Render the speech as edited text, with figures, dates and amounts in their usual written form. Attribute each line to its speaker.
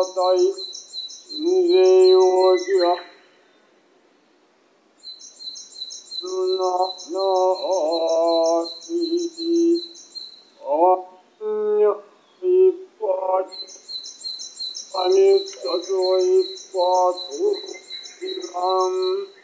Speaker 1: tai Nzeyoja Suna na ati Anya ipati Anitato ipatu Ilam